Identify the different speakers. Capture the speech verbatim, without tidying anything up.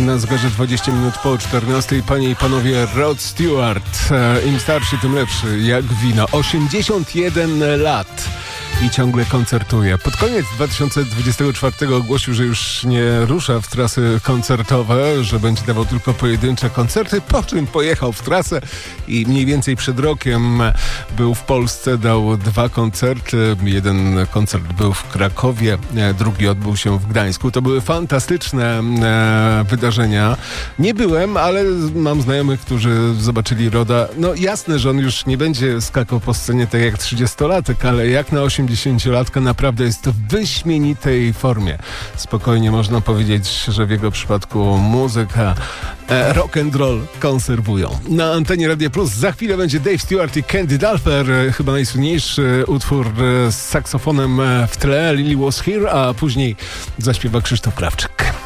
Speaker 1: Na zegarze dwadzieścia minut po czternastej. Panie i panowie, Rod Stewart. Im starszy, tym lepszy, jak wino. osiemdziesiąt jeden lat i ciągle koncertuje. Pod koniec dwa tysiące dwudziestego czwartego ogłosił, że już nie rusza w trasy koncertowe, że będzie dawał tylko pojedyncze koncerty, po czym pojechał w trasę i mniej więcej przed rokiem był w Polsce, dał dwa koncerty. Jeden koncert był w Krakowie, drugi odbył się w Gdańsku. To były fantastyczne e, wydarzenia. Nie byłem, ale mam znajomych, którzy zobaczyli Roda. No jasne, że on już nie będzie skakał po scenie tak jak trzydziestolatek, ale jak na osiemdziesięciolatka naprawdę jest w wyśmienitej formie. Spokojnie można powiedzieć, że w jego przypadku muzyka e, rock and roll konserwują. Na antenie Radia Plus za chwilę będzie Dave Stewart i Candy Dulfer, e, chyba najsłynniejszy utwór e, z saksofonem e, w tle, Lily Was Here, a później zaśpiewa Krzysztof Krawczyk.